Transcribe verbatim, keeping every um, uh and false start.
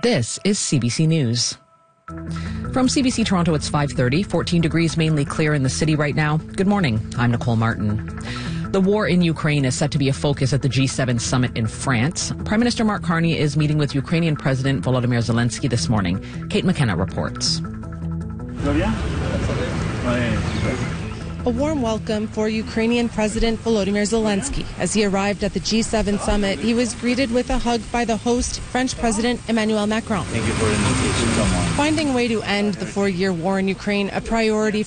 This is C B C News. From C B C Toronto, it's five thirty, fourteen degrees, mainly clear in the city right now. Good morning. I'm Nicole Martin. The war in Ukraine is set to be a focus at the G seven summit in France. Prime Minister Mark Carney is meeting with Ukrainian President Volodymyr Zelensky this morning. Kate McKenna reports. A warm welcome for Ukrainian President Volodymyr Zelensky. As he arrived at the G seven summit, he was greeted with a hug by the host, French President Emmanuel Macron. Thank you for the invitation. Come on. Finding a way to end the four-year war in Ukraine a priority